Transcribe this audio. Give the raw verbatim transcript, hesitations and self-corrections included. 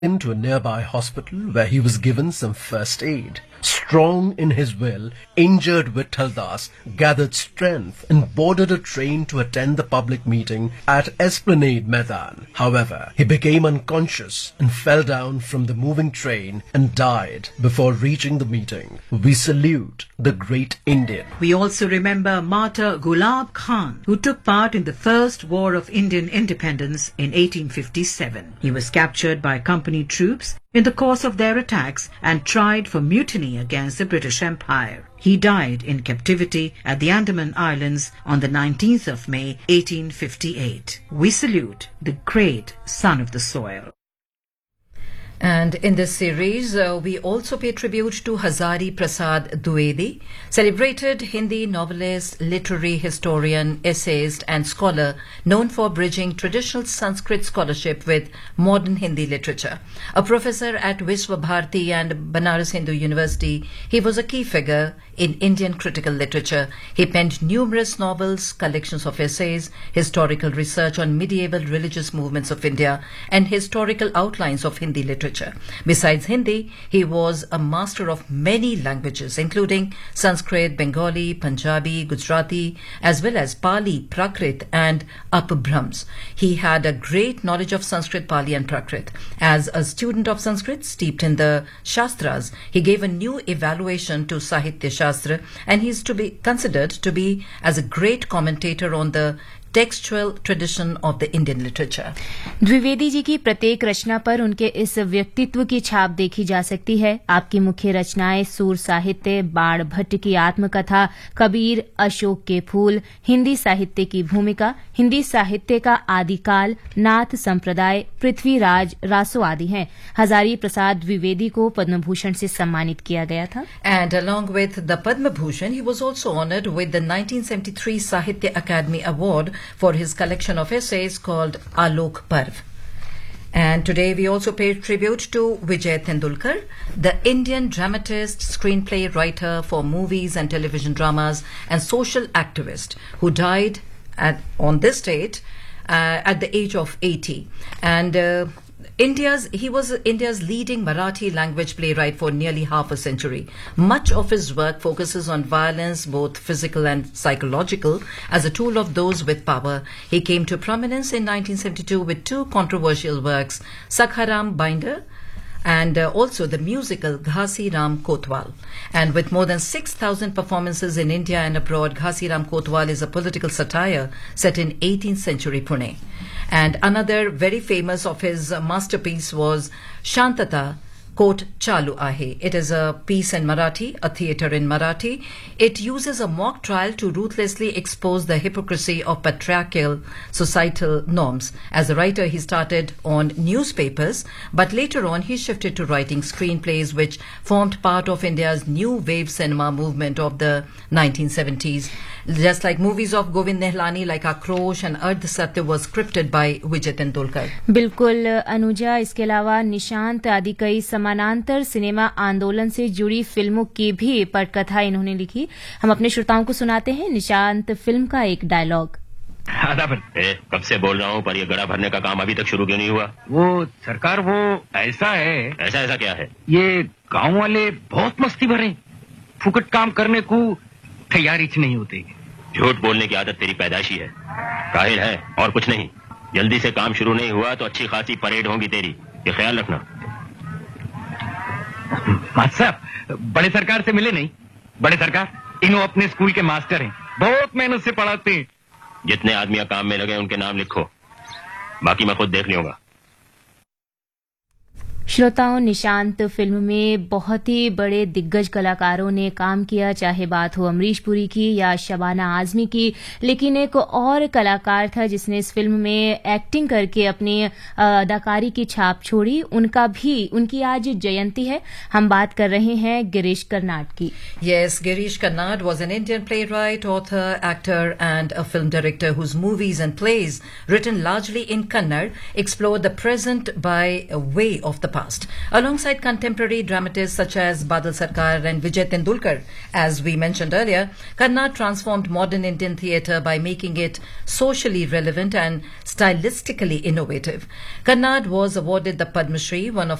into a nearby hospital where he was given some first aid. Strong in his will, injured Vitthal Das gathered strength and boarded a train to attend the public meeting at Esplanade Maidan. However, he became unconscious and fell down from the moving train and died before reaching the meeting. We salute the great Indian. We also remember Martyr Gulab Khan, who took part in the First War of Indian Independence in eighteen fifty-seven. He was captured by company troops in the course of their attacks and tried for mutiny against the British Empire. He died in captivity at the Andaman Islands on the nineteenth of May, eighteen fifty-eight. We salute the great son of the soil. And in this series, uh, we also pay tribute to Hazari Prasad Dwivedi, celebrated Hindi novelist, literary historian, essayist and scholar known for bridging traditional Sanskrit scholarship with modern Hindi literature. A professor at Vishwa Bharati and Banaras Hindu University, he was a key figure in Indian critical literature. He penned numerous novels, collections of essays, historical research on medieval religious movements of India, and historical outlines of Hindi literature. Besides Hindi, he was a master of many languages, including Sanskrit, Bengali, Punjabi, Gujarati, as well as Pali, Prakrit, and Apabhrams. He had a great knowledge of Sanskrit, Pali, and Prakrit. As a student of Sanskrit, steeped in the Shastras, he gave a new evaluation to Sahitya Shastra, and he is to be considered to be as a great commentator on the textual tradition of the Indian literature. Dwivedi ji की प्रत्येक रचना पर उनके इस व्यक्तित्व की छाप देखी जा सकती है. आपकी मुख्य रचनाएं सूर साहित्य, बाण भट्ट की आत्मकथा, कबीर, अशोक के फूल, हिंदी साहित्य की भूमिका, हिंदी साहित्य का आदिकाल, नाथ संप्रदाय, पृथ्वीराज, रासो आदि हैं. हजारी प्रसाद द्विवेदी को पद्म भूषण से सम्मानित किया गया था. And along with the Padma Bhushan he was also honoured with the nineteen seventy three साहित्य अकादमी award for his collection of essays called Alok Parv. And today we also pay tribute to Vijay Tendulkar, the Indian dramatist, screenplay writer for movies and television dramas, and social activist who died at, on this date uh, at the age of eighty. And uh, India's, he was India's leading Marathi language playwright for nearly half a century. Much of his work focuses on violence, both physical and psychological, as a tool of those with power. He came to prominence in nineteen seventy-two with two controversial works, Sakharam Binder and uh, also the musical Ghasi Ram Kotwal. And with more than six thousand performances in India and abroad, Ghasi Ram Kotwal is a political satire set in eighteenth century Pune. And another very famous of his uh, masterpiece was Shantata Kot Chalu Ahe. It is a piece in Marathi, a theatre in Marathi. It uses a mock trial to ruthlessly expose the hypocrisy of patriarchal societal norms. As a writer, he started on newspapers, but later on he shifted to writing screenplays, which formed part of India's new wave cinema movement of the nineteen seventies. Just like movies of Govind Nihlani like Akrosh and Ardh Satya was scripted by Vijay Tendulkar. बिल्कुल अनुजा. इसके अलावा निशांत आदि कई समानांतर cinema आंदोलन से जुड़ी फिल्मों की भी पटकथा इन्होंने लिखी. हम अपने श्रोताओं को सुनाते हैं निशांत फिल्म का एक डायलॉग. कब से बोल रहा हूँ, पर ये गड़ा भरने का काम अभी तक शुरू क्यों नहीं हुआ? वो सरकार, वो ऐसा है. ऐसा ऐसा क्या है? ये गांव वाले बहुत मस्ती भरे, फुकट काम करने को तैयारी नहीं होती. झूठ बोलने की आदत तेरी पैदाइशी है, काहिल है और कुछ नहीं. जल्दी से काम शुरू नहीं हुआ तो अच्छी खासी परेड होगी तेरी, ये ख्याल रखना. साहब, बड़े सरकार से मिले नहीं? बड़े सरकार इन्हों अपने स्कूल के मास्टर हैं, बहुत मेहनत से पढ़ाते हैं. जितने आदमी काम में लगे उनके नाम लिखो, बाकी मैं खुद देख लूंगा. श्रोताओं, निशांत फिल्म में बहुत ही बड़े दिग्गज कलाकारों ने काम किया, चाहे बात हो अमरीश पुरी की या शबाना आजमी की. लेकिन एक और कलाकार था जिसने इस फिल्म में एक्टिंग करके अपनी अदाकारी की छाप छोड़ी. उनका भी उनकी आज जयंती है. हम बात कर रहे हैं गिरीश कर्नाड की. Yes, Girish Karnad was an Indian playwright, author, actor and a film director whose movies and plays, written largely in Kannada, explore the present by way of the past. past. Alongside contemporary dramatists such as Badal Sarkar and Vijay Tendulkar, as we mentioned earlier, Karnad transformed modern Indian theatre by making it socially relevant and stylistically innovative. Karnad was awarded the Padma Shri, one of